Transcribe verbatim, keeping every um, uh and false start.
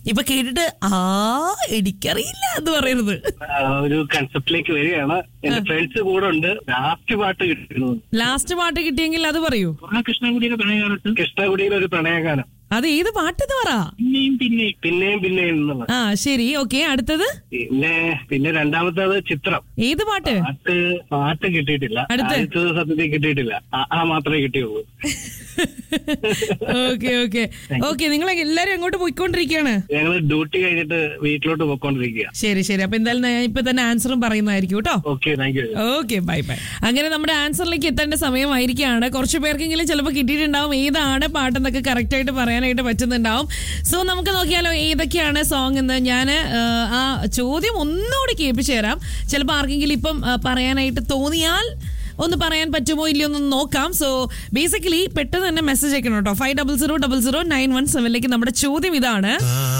ഇപ്പൊ കേട്ടിട്ട് ആ എനിക്കറിയില്ല എന്ന് പറയരുത്. ഒരു കൺസെപ്റ്റിലേക്ക് വരികയാണ്. എന്റെ ഫ്രണ്ട്സ് കൂടെ ഉണ്ട്. ലാസ്റ്റ് പാട്ട് കിട്ടുന്നു. ലാസ്റ്റ് പാട്ട് കിട്ടിയെങ്കിൽ അത് പറയൂ. കൃഷ്ണകുടിയുടെ പ്രണയഗാനം. കൃഷ്ണകുടിയിലെ ഒരു പ്രണയഗാനം. അത് ഏത് പാട്ടെന്ന് പറ. പിന്നെയും പിന്നെയും പിന്നെയും പിന്നെയും എന്നുള്ള. ആ ശരി, ഓക്കെ. അടുത്തത് പിന്നെ പിന്നെ രണ്ടാമത്തത് ചിത്രം. ഏത് പാട്ട്? പാട്ട് പാട്ട് കിട്ടിയിട്ടില്ല. അടുത്തത് സത്യത്തിൽ കിട്ടിയിട്ടില്ല. ആ മാത്രമേ കിട്ടിയുള്ളൂ. Okay okay okay. നിങ്ങൾ എല്ലാരും എങ്ങോട്ട് പോയിക്കൊണ്ടിരിക്കുകയാണ്? ഞങ്ങള് ഡ്യൂട്ടി കഴിഞ്ഞിട്ട് വീട്ടിലോട്ട് പോയിക്കൊണ്ടിരിക്കുക. ശരി ശരി. അപ്പൊ എന്തായാലും ഞാൻ ഇപ്പൊ തന്നെ ആൻസറും പറയുന്നതായിരിക്കും കേട്ടോ. Okay, thank you. Okay, bye bye. അങ്ങനെ നമ്മുടെ ആൻസറിലേക്ക് എത്തേണ്ട സമയമായിരിക്കുകയാണ്. കുറച്ച് പേർക്കെങ്കിലും ചിലപ്പോൾ കിട്ടിയിട്ടുണ്ടാവും ഏതാണ് പാട്ടെന്നൊക്കെ കറക്റ്റ് ആയിട്ട് പറയാനായിട്ട് പറ്റുന്നുണ്ടാവും. സോ നമുക്ക് നോക്കിയാലോ ഏതൊക്കെയാണ് സോങ് എന്ന്. ഞാൻ ആ ചോദ്യം ഒന്നുകൂടി കേൾപ്പിച്ചു തരാം. ചിലപ്പോൾ ആർക്കെങ്കിലും ഇപ്പം പറയാനായിട്ട് തോന്നിയാൽ ഒന്ന് പറയാൻ പറ്റുമോ ഇല്ലയോ ഒന്ന് നോക്കാം. സോ ബേസിക്കലി പെട്ടെന്ന് തന്നെ മെസ്സേജ് അയക്കണം കേട്ടോ. Five double zero double zero nine one സെവനിലേക്ക്. നമ്മുടെ ചോദ്യം ഇതാണ്.